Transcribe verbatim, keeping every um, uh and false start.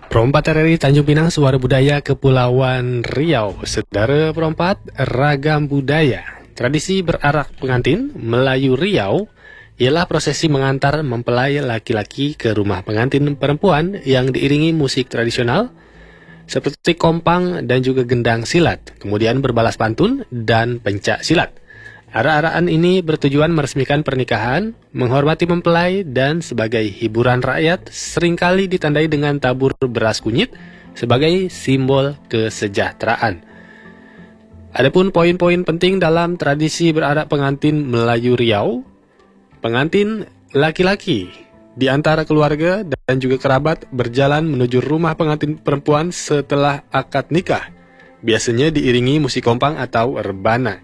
Perompat R R I Tanjung Pinang, Suara Budaya Kepulauan Riau. Saudara perompat, ragam budaya. Tradisi berarak pengantin Melayu Riau ialah prosesi mengantar mempelai laki-laki ke rumah pengantin perempuan yang diiringi musik tradisional seperti kompang dan juga gendang silat, kemudian berbalas pantun dan pencak silat. Arak-arakan ini bertujuan meresmikan pernikahan, menghormati mempelai, dan sebagai hiburan rakyat seringkali ditandai dengan tabur beras kunyit sebagai simbol kesejahteraan. Adapun poin-poin penting dalam tradisi berarak pengantin Melayu Riau, pengantin laki-laki di antara keluarga dan juga kerabat berjalan menuju rumah pengantin perempuan setelah akad nikah, biasanya diiringi musik kompang atau rebana.